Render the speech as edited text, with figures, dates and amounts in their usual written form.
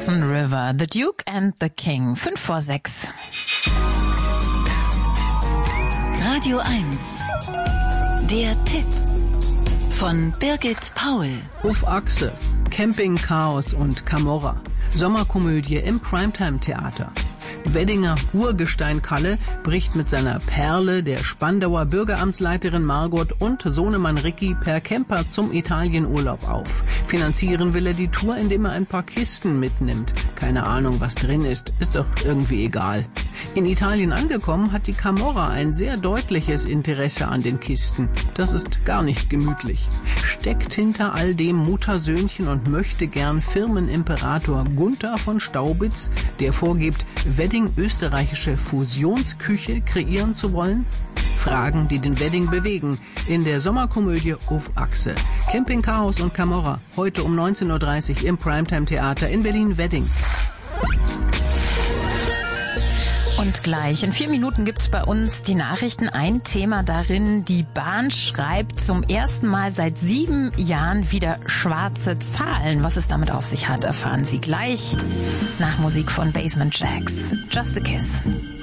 Hudson River, The Duke and the King, 5:05. Radio 1, der Tipp von Birgit Paul. Auf Achse, Campingchaos und Camorra. Sommerkomödie im Primetime-Theater. Weddinger Urgestein Kalle bricht mit seiner Perle, der Spandauer Bürgeramtsleiterin Margot und Sohnemann Ricky per Camper zum Italienurlaub auf. Finanzieren will er die Tour, indem er ein paar Kisten mitnimmt. Keine Ahnung, was drin ist doch irgendwie egal. In Italien angekommen, hat die Camorra ein sehr deutliches Interesse an den Kisten. Das ist gar nicht gemütlich. Steckt hinter all dem Muttersöhnchen und möchte gern Firmenimperator Gunther von Staubitz, der vorgibt, Wedding österreichische Fusionsküche kreieren zu wollen? Fragen, die den Wedding bewegen. In der Sommerkomödie Auf Achse. Campingchaos und Camorra. Heute um 19:30 Uhr im Primetime-Theater in Berlin-Wedding. Und gleich in 4 Minuten gibt's bei uns die Nachrichten. Ein Thema darin, die Bahn schreibt zum ersten Mal seit 7 Jahren wieder schwarze Zahlen. Was es damit auf sich hat, erfahren Sie gleich nach Musik von Basement Jaxx. Just a Kiss.